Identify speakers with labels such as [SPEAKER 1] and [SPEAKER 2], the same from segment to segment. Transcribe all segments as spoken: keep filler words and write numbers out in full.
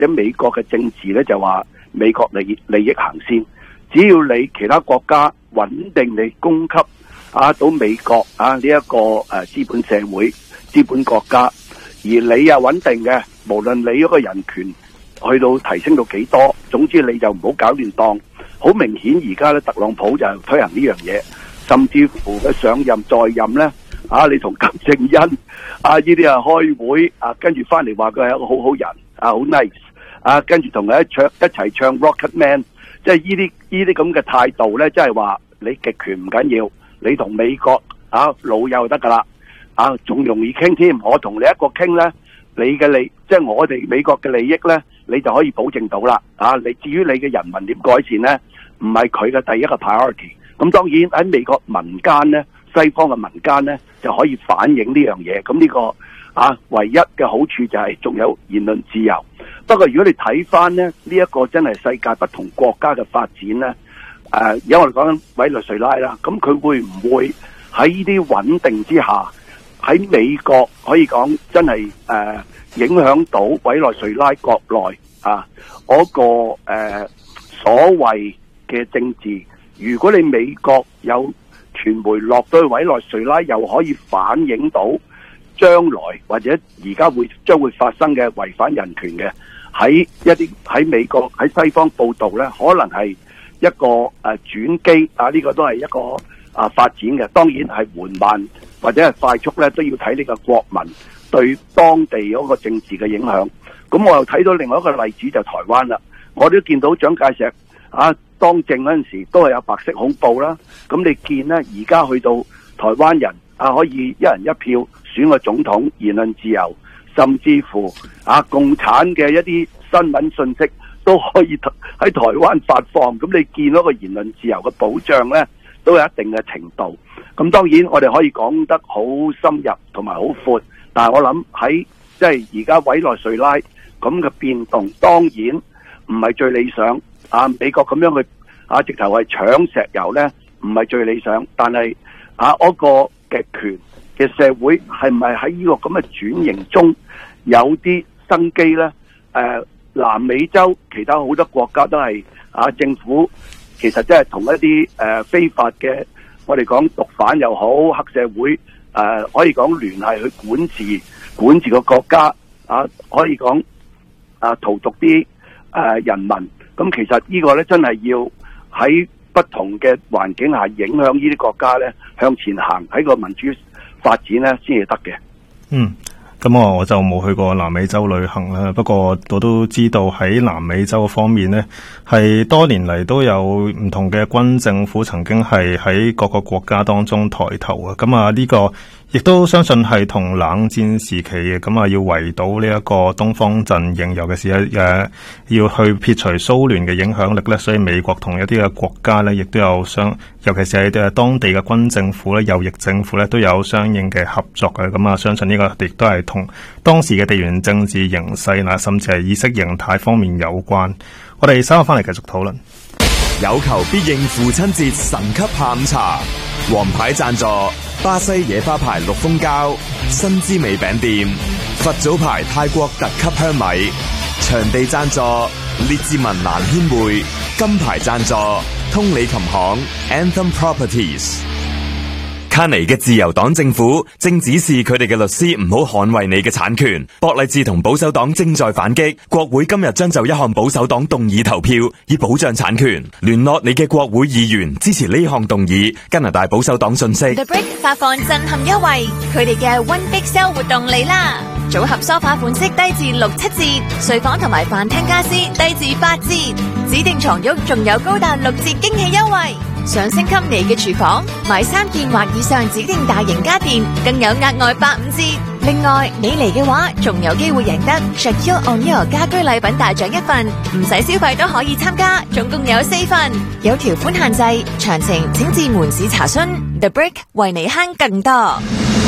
[SPEAKER 1] 者美國嘅政治咧就話美國利益利益行先，只要你其他國家穩定你供給啊到美國啊呢一個誒資本社會、資本國家，而你又穩定嘅，無論你嗰個人權去到提升到幾多，總之你就唔好搞亂檔。好明顯而家咧特朗普就推行呢樣嘢，甚至乎佢上任再任咧啊，你同金正恩啊呢啲啊開會啊，跟住翻嚟話佢係一個好好人啊，好 nice 啊，跟住同佢一唱一齊唱 Rocket Man， 即係呢啲呢啲咁嘅態度咧，即係話你極權唔緊要，你同美國啊老友得噶啦，啊仲容易傾添。我同你一個傾咧，你嘅利即係我哋美國嘅利益咧，你就可以保證到啦。啊，你至於你嘅人民點改善咧，唔係佢嘅第一個 priority。咁當然喺美國民間咧，西方嘅民間咧就可以反映呢樣嘢。咁呢個啊唯一嘅好處就係仲有言論自由。不過如果你睇翻咧呢一個真係世界不同國家嘅發展咧，誒而家我哋講緊委內瑞拉啦，咁佢會唔會喺呢啲穩定之下，喺美國可以講真係誒、呃、影響到委內瑞拉國內啊嗰、那個誒、呃、所謂嘅政治？如果你美國有傳媒落到去委內瑞拉，又可以反映到將來或者而家會將會發生嘅違反人權嘅，喺一啲喺美國喺西方報道咧，可能係一個誒轉機啊！呢、這個都係一個啊發展嘅，當然係緩慢或者係快速咧，都要睇呢個國民對當地嗰個政治嘅影響。咁我又睇到另外一個例子就台灣啦，我都見到蔣介石啊當政嗰陣時都係有白色恐怖啦。咁你見咧而家去到台灣人啊可以一人一票選個總統，言論自由，甚至乎啊共產嘅一啲新聞信息都可以喺台灣發放。咁你見到個言論自由嘅保障咧都有一定嘅程度。咁當然我哋可以講得好深入同埋好闊，但係我諗喺即係而家委內瑞拉咁嘅變動，當然唔係最理想。啊，美國咁樣去啊，直頭係搶石油咧，唔係最理想。但係啊，嗰個極權嘅社會係唔係喺呢個咁嘅轉型中有啲生機咧？誒、呃，南美洲其他好多國家都係啊，政府其實即係同一啲誒、呃、非法嘅，我哋講毒販又好，黑社會誒、呃，可以講聯繫去管治管治個國家啊，可以講啊荼毒啲誒、呃、人民。咁其實呢個咧真係要喺不同嘅環境下影響呢啲國家咧向前行，喺個民主發展咧先至得嘅。
[SPEAKER 2] 嗯，咁我我就冇去過南美洲旅行啦，不過我都知道喺南美洲方面呢，係多年嚟都有唔同嘅軍政府曾經係喺各個國家當中抬頭啊。咁啊呢個亦都相信係同冷戰時期嘅咁啊，要圍堵呢一個東方陣營，尤其是誒、啊、要去撇除蘇聯嘅影響力咧，所以美國同一啲嘅國家咧，亦都有相，尤其是係誒當地嘅軍政府咧、右翼政府咧，都有相應嘅合作嘅。咁啊，相信呢個亦都係同當時嘅地緣政治形勢啦，甚至係意識形態方面有關。我哋稍後翻嚟繼續討論。
[SPEAKER 3] 有求必應父親節神級下午茶，王牌贊助巴西野花牌綠蜂膠、新滋味餅店、佛祖牌泰國特級香米，場地贊助列治文蘭軒匯，金牌贊助通利琴行 Anthem Properties。卡尼嘅自由黨政府正指示佢哋嘅律師唔好捍衛你嘅產權。博勵治同保守黨正在反擊，國會今日將就一項保守黨動議投票，以保障產權。聯絡你嘅國會議員支持呢項動議。加拿大保守黨訊息
[SPEAKER 4] The Brick 發放震撼優惠，佢哋嘅 One Big Sale 活動嚟啦！組合梳化款式低至六七折，睡房同埋飯廳家私低至八折，指定床褥仲有高達六折驚喜優惠。想升級你嘅廚房，買三件或以上指定大型家電，更有額外八五折。另外，你嚟嘅話，仲有機會贏得 Shaquille O'Neal 家居禮品大獎一份，唔使消費都可以參加，總共有四份，有條款限制，詳情請至門市查詢。The Brick 為你慳更多。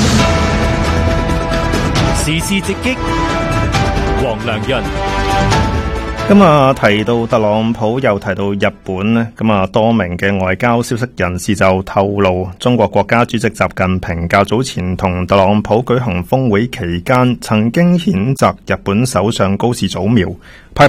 [SPEAKER 5] 時事直擊，黃良潤。
[SPEAKER 2] 咁啊，提到特朗普又提到日本呢，咁啊多名嘅外交消息人士就透露，中國國家主席習近平較早前同特朗普舉行峰會期間，曾經譴責日本首相高市早苗，批評